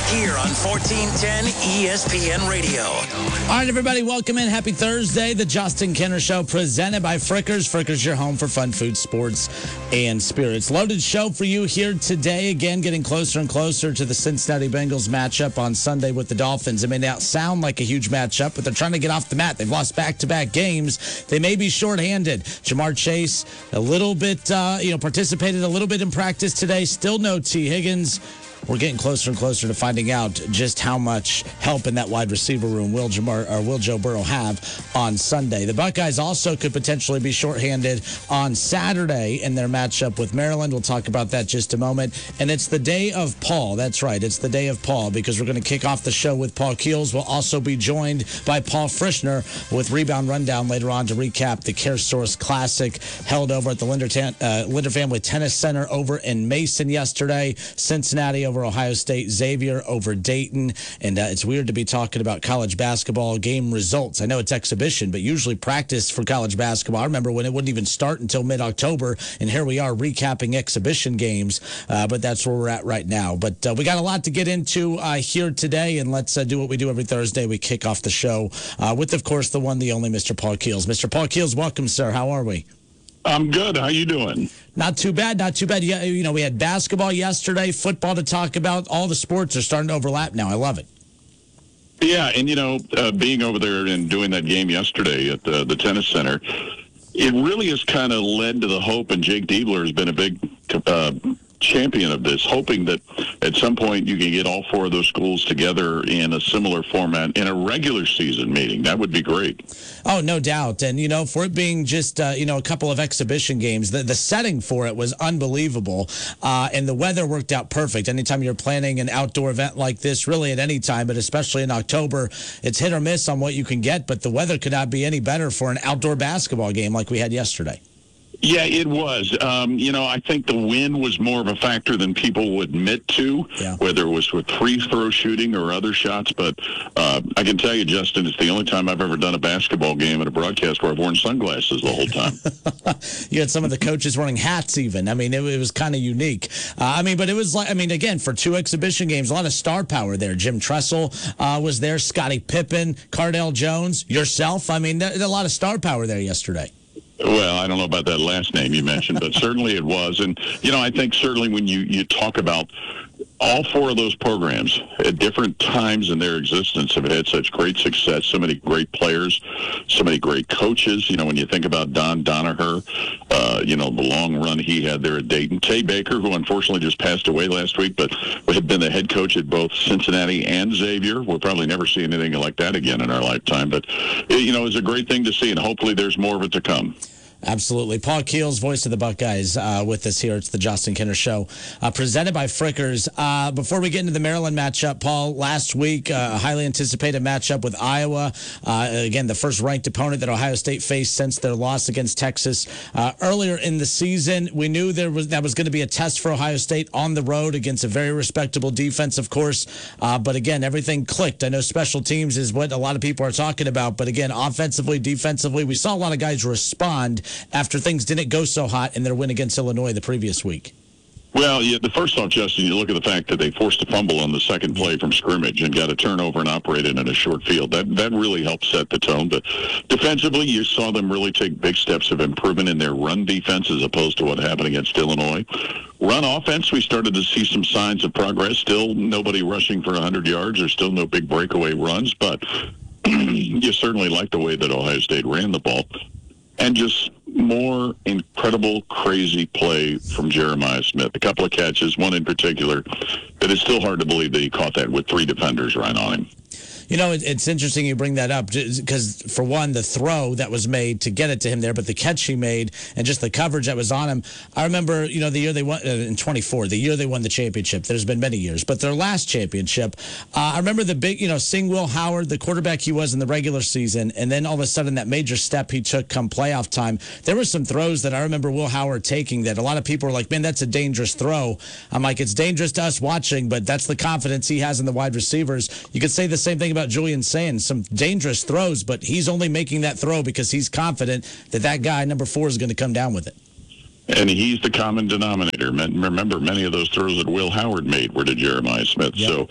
here on 1410 ESPN Radio. All right, everybody, welcome in. Happy Thursday. The Justin Kenner Show presented by Frickers. Frickers, your home for fun, food, sports, and spirits. Loaded show for you here today. Again, getting closer and closer to the Cincinnati Bengals matchup on Sunday with the Dolphins. It may not sound like a huge matchup, but they're trying to get off the mat. They've lost back-to-back games. They may be shorthanded. Jamar Chase, a little bit, participated a little bit in practice today. Still no T. Higgins. We're getting closer and closer to finding out just how much help in that wide receiver room will Joe Burrow have on Sunday. The Buckeyes also could potentially be shorthanded on Saturday in their matchup with Maryland. We'll talk about that just a moment. And it's the day of Paul. That's right. It's the day of Paul because we're going to kick off the show with Paul Keels. We'll also be joined by Paul Frischner with Rebound Rundown later on to recap the CareSource Classic held over at the Linder Family Tennis Center over in Mason yesterday. Cincinnati over Ohio State, Xavier over Dayton, and it's weird to be talking about college basketball game results. I know it's exhibition, but usually practice for college basketball. I remember when it wouldn't even start until mid-October, and here we are recapping exhibition games, but that's where we're at right now. But we got a lot to get into here today, and let's do what we do every Thursday. We kick off the show with, of course, the one, the only Mr. Paul Keels. Mr. Paul Keels, welcome, sir. How are we? I'm good. How you doing? Not too bad, not too bad. Yeah, we had basketball yesterday, football to talk about. All the sports are starting to overlap now. I love it. Yeah, and, being over there and doing that game yesterday at the tennis center, it really has kind of led to the hope, and Jake Diebler has been a big champion of this, hoping that at some point you can get all four of those schools together in a similar format in a regular season meeting. That would be great. Oh, no doubt. And, for it being just, a couple of exhibition games, the setting for it was unbelievable. And the weather worked out perfect. Anytime you're planning an outdoor event like this, really at any time, but especially in October, it's hit or miss on what you can get. But the weather could not be any better for an outdoor basketball game like we had yesterday. Yeah, it was. I think the wind was more of a factor than people would admit to, whether it was with free throw shooting or other shots. But I can tell you, Justin, it's the only time I've ever done a basketball game at a broadcast where I've worn sunglasses the whole time. You had some of the coaches wearing hats even. I mean, it was kind of unique. But it was again, for two exhibition games, a lot of star power there. Jim Tressel was there, Scottie Pippen, Cardell Jones, yourself. I mean, a lot of star power there yesterday. Well, I don't know about that last name you mentioned, but certainly it was. And, I think certainly when you talk about all four of those programs at different times in their existence have had such great success, so many great players, so many great coaches. When you think about Don Danaher, the long run he had there at Dayton. Tay Baker, who unfortunately just passed away last week, but had been the head coach at both Cincinnati and Xavier. We'll probably never see anything like that again in our lifetime. But, it's a great thing to see, and hopefully there's more of it to come. Absolutely. Paul Keels, voice of the Buckeyes, with us here. It's the Justin Kenner Show, presented by Frickers. Before we get into the Maryland matchup, Paul, last week, a highly anticipated matchup with Iowa. Again, the first ranked opponent that Ohio State faced since their loss against Texas earlier in the season. We knew that was going to be a test for Ohio State on the road against a very respectable defense, of course. But again, everything clicked. I know special teams is what a lot of people are talking about. But again, offensively, defensively, we saw a lot of guys respond after things didn't go so hot in their win against Illinois the previous week. Well, the first off, Justin, you look at the fact that they forced a fumble on the second play from scrimmage and got a turnover and operated in a short field. That really helped set the tone. But defensively, you saw them really take big steps of improvement in their run defense as opposed to what happened against Illinois. Run offense, we started to see some signs of progress. Still nobody rushing for 100 yards. There's still no big breakaway runs, but you certainly like the way that Ohio State ran the ball. And just more incredible, crazy play from Jeremiah Smith. A couple of catches, one in particular, that it's still hard to believe that he caught that with three defenders right on him. It's interesting you bring that up because, for one, the throw that was made to get it to him there, but the catch he made and just the coverage that was on him. I remember, the year they won in 24, the year they won the championship. There's been many years, but their last championship, I remember the big, seeing Will Howard, the quarterback he was in the regular season, and then all of a sudden that major step he took come playoff time. There were some throws that I remember Will Howard taking that a lot of people were like, man, that's a dangerous throw. I'm like, it's dangerous to us watching, but that's the confidence he has in the wide receivers. You could say the same thing about Julian Sands, some dangerous throws, but he's only making that throw because he's confident that guy, number 4, is going to come down with it. And he's the common denominator. Remember, many of those throws that Will Howard made were to Jeremiah Smith. Yep. So,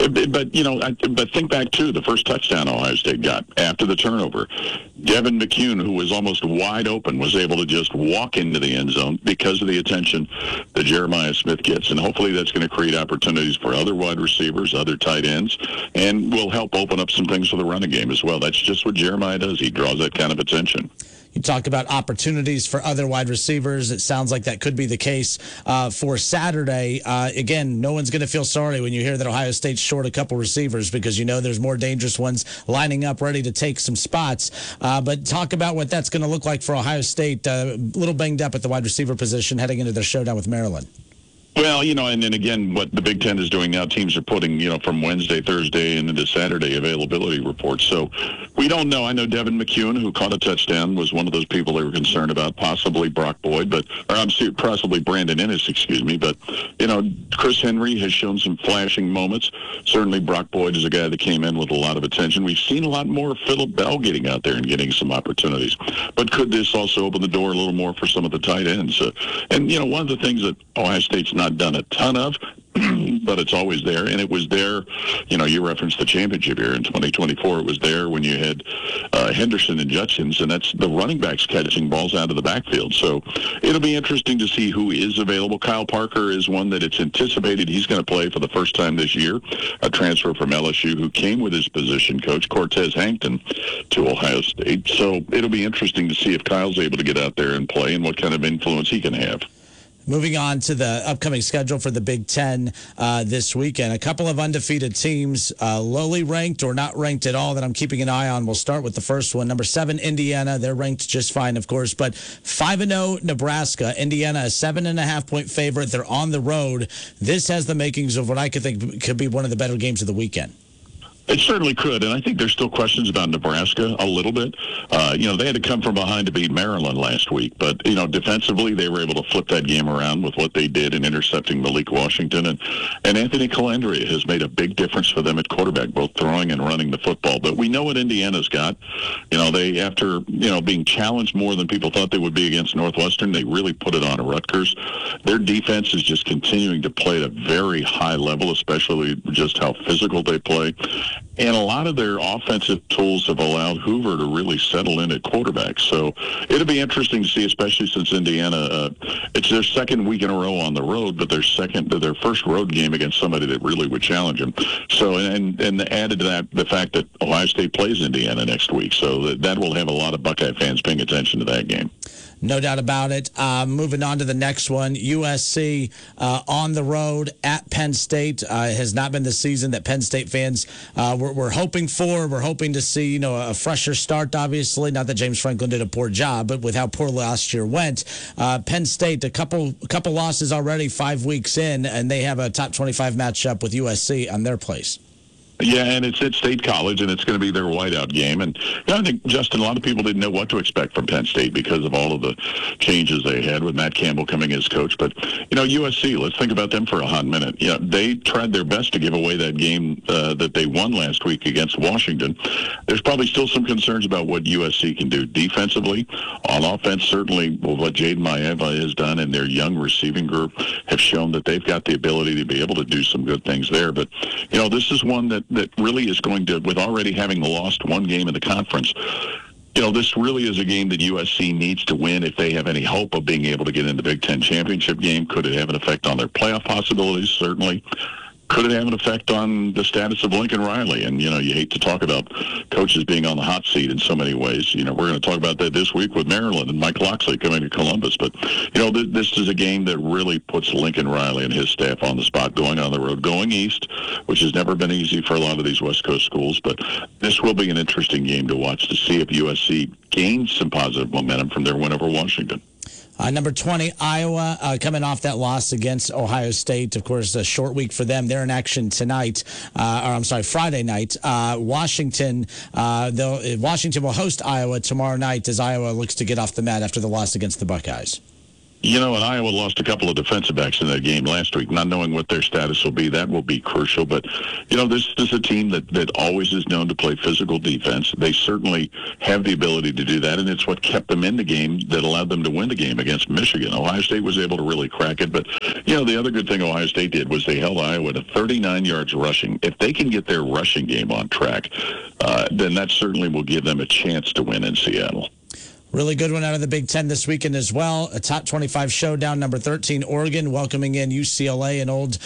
but think back to the first touchdown Ohio State got after the turnover. Devin McCune, who was almost wide open, was able to just walk into the end zone because of the attention that Jeremiah Smith gets. And hopefully that's going to create opportunities for other wide receivers, other tight ends, and will help open up some things for the running game as well. That's just what Jeremiah does. He draws that kind of attention. You talk about opportunities for other wide receivers. It sounds like that could be the case for Saturday. Again, no one's going to feel sorry when you hear that Ohio State's short a couple receivers because you know there's more dangerous ones lining up ready to take some spots. But talk about what that's going to look like for Ohio State. A little banged up at the wide receiver position heading into their showdown with Maryland. Well, and then again, what the Big Ten is doing now, teams are putting, from Wednesday, Thursday, and into Saturday availability reports. So we don't know. I know Devin McCune, who caught a touchdown, was one of those people they were concerned about, possibly Brock Boyd, possibly Brandon Ennis, But, Chris Henry has shown some flashing moments. Certainly Brock Boyd is a guy that came in with a lot of attention. We've seen a lot more of Phillip Bell getting out there and getting some opportunities. But could this also open the door a little more for some of the tight ends? One of the things that Ohio State's not done a ton of, but it's always there. And it was there, you referenced the championship year in 2024. It was there when you had Henderson and Judkins, and that's the running backs catching balls out of the backfield. So it'll be interesting to see who is available. Kyle Parker is one that it's anticipated he's going to play for the first time this year, a transfer from LSU who came with his position coach, Cortez Hankton, to Ohio State. So it'll be interesting to see if Kyle's able to get out there and play and what kind of influence he can have. Moving on to the upcoming schedule for the Big Ten this weekend. A couple of undefeated teams, lowly ranked or not ranked at all, that I'm keeping an eye on. We'll start with the first one. Number 7, Indiana. They're ranked just fine, of course. But 5-0, Nebraska. Indiana, a 7.5-point favorite. They're on the road. This has the makings of what I could think could be one of the better games of the weekend. It certainly could, and I think there's still questions about Nebraska a little bit. They had to come from behind to beat Maryland last week, but, defensively they were able to flip that game around with what they did in intercepting Malik Washington, and Anthony Calandria has made a big difference for them at quarterback, both throwing and running the football. But we know what Indiana's got. They, after, being challenged more than people thought they would be against Northwestern, they really put it on Rutgers. Their defense is just continuing to play at a very high level, especially just how physical they play. And a lot of their offensive tools have allowed Hoover to really settle in at quarterback. So it'll be interesting to see, especially since Indiana, it's their second week in a row on the road, but their first road game against somebody that really would challenge them. So, and added to that, the fact that Ohio State plays Indiana next week. So that will have a lot of Buckeye fans paying attention to that game. No doubt about it. Moving on to the next one, USC on the road at Penn State. Has not been the season that Penn State fans were hoping for. We're hoping to see, a fresher start, obviously. Not that James Franklin did a poor job, but with how poor last year went. Penn State, a couple losses already 5 weeks in, and they have a top 25 matchup with USC on their place. Yeah, and it's at State College, and it's going to be their whiteout game. And I think, Justin, a lot of people didn't know what to expect from Penn State because of all of the changes they had with Matt Campbell coming as coach. But, USC, let's think about them for a hot minute. They tried their best to give away that game that they won last week against Washington. There's probably still some concerns about what USC can do defensively. On offense, certainly what Jaden Maeva has done and their young receiving group have shown that they've got the ability to be able to do some good things there. But, this is one that really is going to, with already having lost one game in the conference, this really is a game that USC needs to win if they have any hope of being able to get in the Big Ten championship game. Could it have an effect on their playoff possibilities? Certainly. Could it have an effect on the status of Lincoln Riley? And, you hate to talk about coaches being on the hot seat in so many ways. We're going to talk about that this week with Maryland and Mike Locksley coming to Columbus. But, this is a game that really puts Lincoln Riley and his staff on the spot, going on the road, going east, which has never been easy for a lot of these West Coast schools. But this will be an interesting game to watch to see if USC gains some positive momentum from their win over Washington. Number 20, Iowa, coming off that loss against Ohio State. Of course, a short week for them. They're in action tonight, Friday night. Washington will host Iowa tomorrow night as Iowa looks to get off the mat after the loss against the Buckeyes. And Iowa lost a couple of defensive backs in that game last week, not knowing what their status will be. That will be crucial. But, this is a team that always is known to play physical defense. They certainly have the ability to do that, and it's what kept them in the game that allowed them to win the game against Michigan. Ohio State was able to really crack it. But, the other good thing Ohio State did was they held Iowa to 39 yards rushing. If they can get their rushing game on track, then that certainly will give them a chance to win in Seattle. Really good one out of the Big Ten this weekend as well. A top 25 showdown, number 13, Oregon, welcoming in UCLA, an old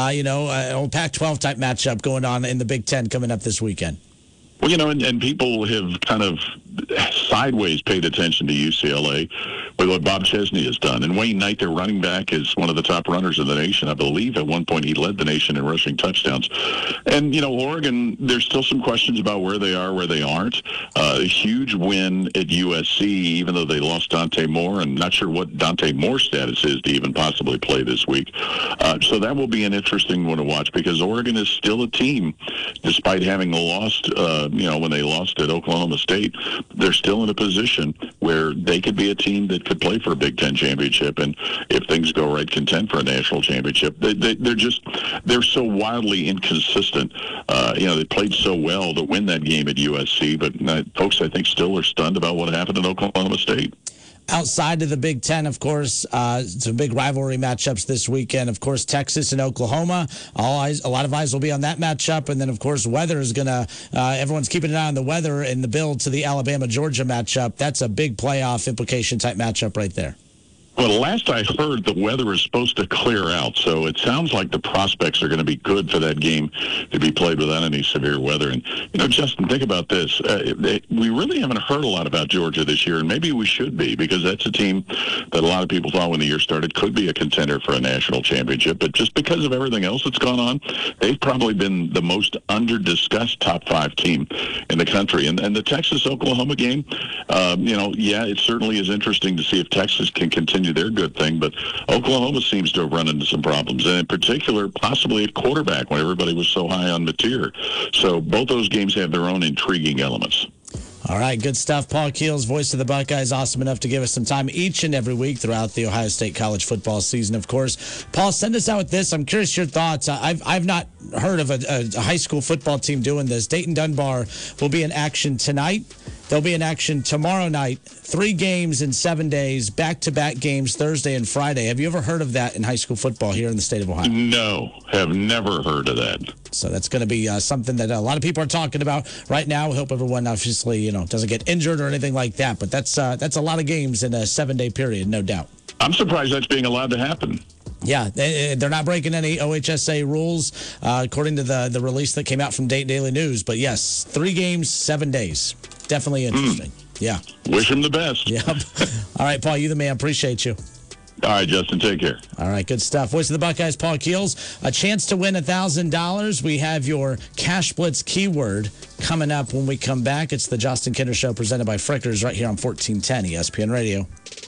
Pac-12 type matchup going on in the Big Ten coming up this weekend. Well, and people have kind of sideways paid attention to UCLA with what Bob Chesney has done. And Wayne Knight, their running back, is one of the top runners in the nation. I believe at one point he led the nation in rushing touchdowns. And, Oregon, there's still some questions about where they are, where they aren't. A huge win at USC, even though they lost Dante Moore, and not sure what Dante Moore's status is to even possibly play this week. So that will be an interesting one to watch because Oregon is still a team, despite having lost, when they lost at Oklahoma State, they're still in a position where they could be a team that could play for a Big Ten championship, and if things go right, contend for a national championship. They're so wildly inconsistent. They played so well to win that game at USC, but folks, I think, still are stunned about what happened in Oklahoma State. Outside of the Big Ten, of course, some big rivalry matchups this weekend. Of course, Texas and Oklahoma. A lot of eyes will be on that matchup. And then, of course, weather is going to everyone's keeping an eye on the weather and the build to the Alabama-Georgia matchup. That's a big playoff implication type matchup right there. Well, last I heard, the weather is supposed to clear out, so it sounds like the prospects are going to be good for that game to be played without any severe weather. And, Justin, think about this. We really haven't heard a lot about Georgia this year, and maybe we should be, because that's a team that a lot of people thought when the year started could be a contender for a national championship. But just because of everything else that's gone on, they've probably been the most under-discussed top 5 team in the country. And the Texas-Oklahoma game, it certainly is interesting to see if Texas can continue their good thing, but Oklahoma seems to have run into some problems, and in particular, possibly at quarterback when everybody was so high on Mateer. So both those games have their own intriguing elements. All right, good stuff. Paul Keels, voice of the Buckeyes, awesome enough to give us some time each and every week throughout the Ohio State college football season, of course. Paul, send us out with this. I'm curious your thoughts. I've not heard of a high school football team doing this. Dayton Dunbar will be in action tonight. They'll be in action tomorrow night. 3 games in 7 days, back-to-back games Thursday and Friday. Have you ever heard of that in high school football here in the state of Ohio? No, have never heard of that. So that's going to be something that a lot of people are talking about right now. We hope everyone obviously, doesn't get injured or anything like that. But that's a lot of games in a 7-day period, no doubt. I'm surprised that's being allowed to happen. Yeah, they're not breaking any OHSA rules, according to the release that came out from Dayton Daily News. But yes, 3 games, 7 days. Definitely interesting. Yeah. Wish him the best. Yep. All right, Paul, you the man. Appreciate you. All right, Justin, take care. All right, good stuff. Voice of the Buckeyes, Paul Keels. A chance to win $1,000. We have your Cash Blitz keyword coming up when we come back. It's the Justin Kinder Show presented by Frickers right here on 1410 ESPN Radio.